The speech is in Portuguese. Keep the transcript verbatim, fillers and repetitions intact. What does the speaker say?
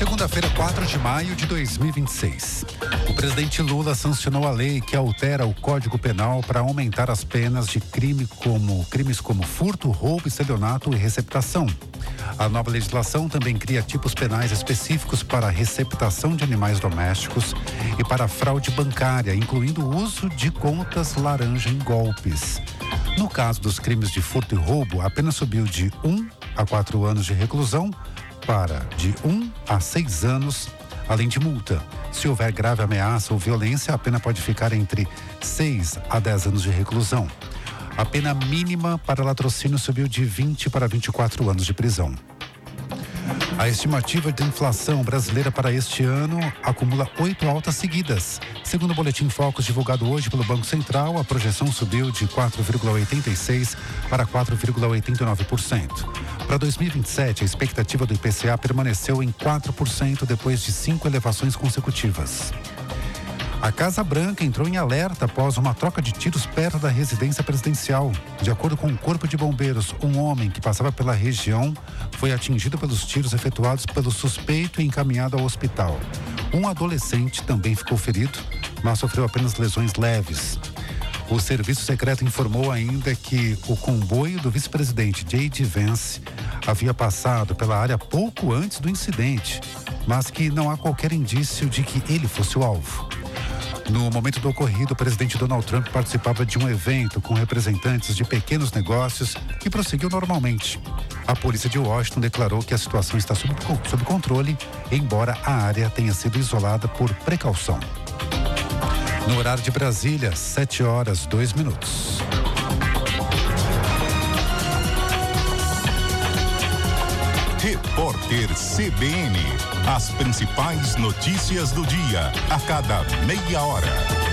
Segunda-feira, quatro de maio de dois mil e vinte e seis. O presidente Lula sancionou a lei que altera o Código Penal para aumentar as penas de crime como, crimes como furto, roubo, estelionato e receptação. A nova legislação também cria tipos penais específicos para a receptação de animais domésticos e para a fraude bancária, incluindo o uso de contas laranja em golpes. No caso dos crimes de furto e roubo, a pena subiu de um a quatro anos de reclusão para de um a seis anos, além de multa. Se houver grave ameaça ou violência, a pena pode ficar entre seis a dez anos de reclusão. A pena mínima para latrocínio subiu de vinte para vinte e quatro anos de prisão. A estimativa de inflação brasileira para este ano acumula oito altas seguidas. Segundo o boletim Focus divulgado hoje pelo Banco Central, a projeção subiu de quatro vírgula oitenta e seis para quatro vírgula oitenta e nove por cento. Para dois mil e vinte e sete, a expectativa do I P C A permaneceu em quatro por cento depois de cinco elevações consecutivas. A Casa Branca entrou em alerta após uma troca de tiros perto da residência presidencial. De acordo com o Corpo de Bombeiros, um homem que passava pela região foi atingido pelos tiros efetuados pelo suspeito e encaminhado ao hospital. Um adolescente também ficou ferido, mas sofreu apenas lesões leves. O serviço secreto informou ainda que o comboio do vice-presidente J D. Vance havia passado pela área pouco antes do incidente, mas que não há qualquer indício de que ele fosse o alvo. No momento do ocorrido, o presidente Donald Trump participava de um evento com representantes de pequenos negócios que prosseguiu normalmente. A polícia de Washington declarou que a situação está sob, sob controle, embora a área tenha sido isolada por precaução. No horário de Brasília, sete horas, dois minutos. Repórter C B N. As principais notícias do dia, a cada meia hora.